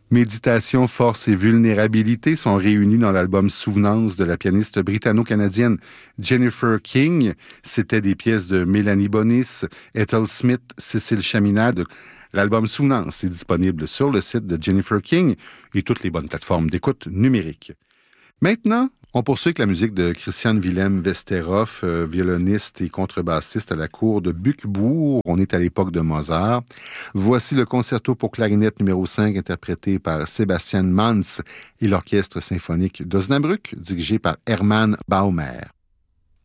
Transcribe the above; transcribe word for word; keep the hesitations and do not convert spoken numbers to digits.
Méditation, force et vulnérabilité sont réunis dans l'album Souvenance de la pianiste britanno-canadienne Jennifer King. C'était des pièces de Mélanie Bonis, Ethel Smith, Cécile Chaminade. L'album Souvenance est disponible sur le site de Jennifer King et toutes les bonnes plateformes d'écoute numérique. Maintenant, on poursuit avec la musique de Christian Willem Westerhoff, euh, violoniste et contrebassiste à la cour de Buchbourg. On est à l'époque de Mozart. Voici le concerto pour clarinette numéro cinq interprété par Sebastian Manz et l'orchestre symphonique d'Osnabrück dirigé par Hermann Baumer.